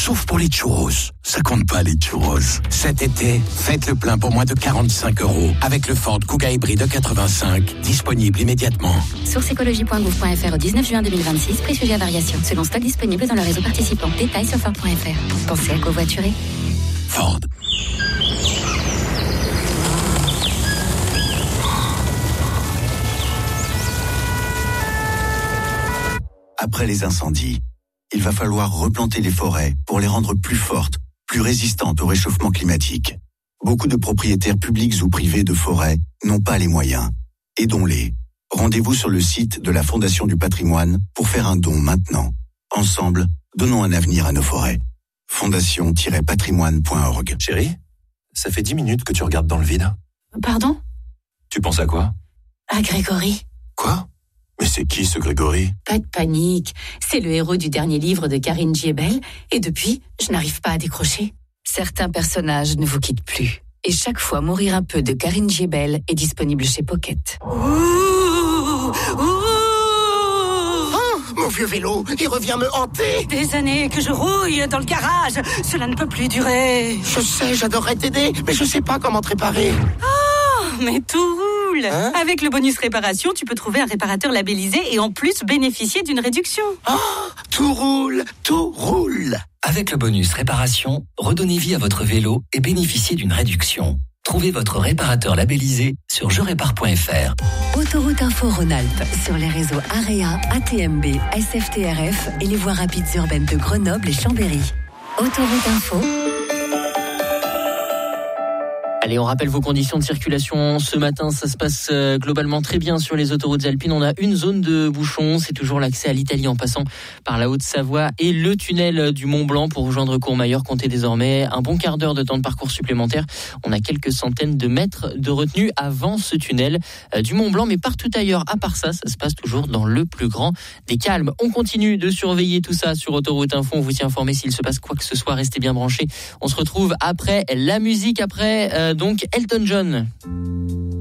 Sauf pour les churros. Ça compte pas, les churros. Cet été, faites le plein pour moins de 45 € avec le Ford Kuga hybride 85, disponible immédiatement. Source écologie.gouv.fr au 19 juin 2026, prix sujet à variation. Selon stock disponible dans le réseau participant. Détails sur Ford.fr. Pensez à covoiturer. Ford. Après les incendies, il va falloir replanter les forêts pour les rendre plus fortes, plus résistantes au réchauffement climatique. Beaucoup de propriétaires publics ou privés de forêts n'ont pas les moyens. Aidons-les. Rendez-vous sur le site de la Fondation du Patrimoine pour faire un don maintenant. Ensemble, donnons un avenir à nos forêts. fondation-patrimoine.org. Chérie, ça fait 10 minutes que tu regardes dans le vide. Pardon ? Tu penses à quoi ? À Grégory. Quoi ? Mais c'est qui ce Grégory ? Pas de panique, c'est le héros du dernier livre de Karine Djebel, et depuis, je n'arrive pas à décrocher. Certains personnages ne vous quittent plus. Et chaque fois, Mourir un peu de Karine Djebel est disponible chez Pocket. Mon vieux vélo, il revient me hanter. Des années que je rouille dans le garage, cela ne peut plus durer. Je sais, j'adorerais t'aider, mais je sais pas comment te réparer. Oh, mais tout roule. Avec le bonus réparation, tu peux trouver un réparateur labellisé et en plus bénéficier d'une réduction. Oh, tout roule, tout roule. Avec le bonus réparation, redonnez vie à votre vélo et bénéficiez d'une réduction. Trouvez votre réparateur labellisé sur jerépare.fr. Autoroute Info Rhône-Alpes sur les réseaux AREA, ATMB, SFTRF et les voies rapides urbaines de Grenoble et Chambéry. Autoroute Info. Allez, on rappelle vos conditions de circulation. Ce matin, ça se passe globalement très bien sur les autoroutes alpines. On a une zone de bouchon. C'est toujours l'accès à l'Italie en passant par la Haute-Savoie et le tunnel du Mont-Blanc. Pour rejoindre Courmayeur, comptez désormais un bon quart d'heure de temps de parcours supplémentaire. On a quelques centaines de mètres de retenue avant ce tunnel du Mont-Blanc. Mais partout ailleurs, à part ça, ça se passe toujours dans le plus grand des calmes. On continue de surveiller tout ça sur Autoroute Info. On vous tient informé s'il se passe quoi que ce soit. Restez bien branchés. On se retrouve après la musique, après donc Elton John.